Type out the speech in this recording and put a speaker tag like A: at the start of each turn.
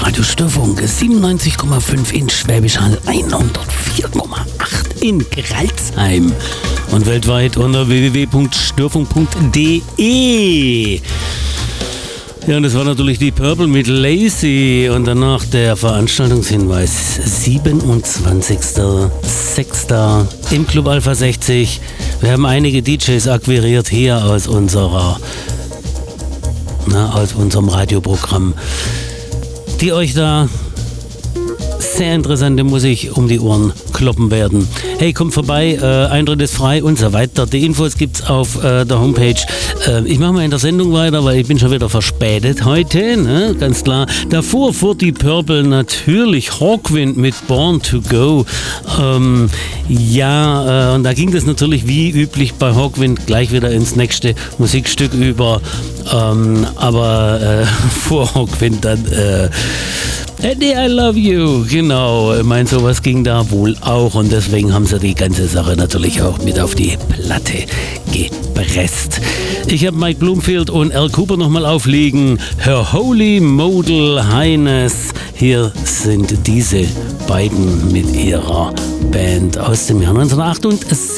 A: Radio Störfunk 97,5 in Schwäbisch Hall, 104,8 in Kralsheim und weltweit unter www.störfunk.de. Ja, und das war natürlich die Purple mit Lazy und danach der Veranstaltungshinweis 27.06. im Club Alpha 60. Wir haben einige DJs akquiriert hier aus unserem Radioprogramm, die euch da sehr interessante Musik um die Ohren kloppen werden. Hey, kommt vorbei, Eintritt ist frei und so weiter. Die Infos gibt's auf der Homepage. Ich mache mal in der Sendung weiter, weil ich bin schon wieder verspätet heute, ne? Ganz klar. Davor fuhr die Purple natürlich Hawkwind mit Born to Go. Und da ging das natürlich wie üblich bei Hawkwind gleich wieder ins nächste Musikstück über. Aber vor Hawkwind dann Eddie, I love you, genau. Ich meine, sowas ging da wohl auch und deswegen haben sie die ganze Sache natürlich auch mit auf die Platte gepresst. Ich habe Mike Bloomfield und Al Cooper nochmal auflegen. Her Holy Modal Highness. Hier sind diese beiden mit ihrer Band aus dem Jahr 1968.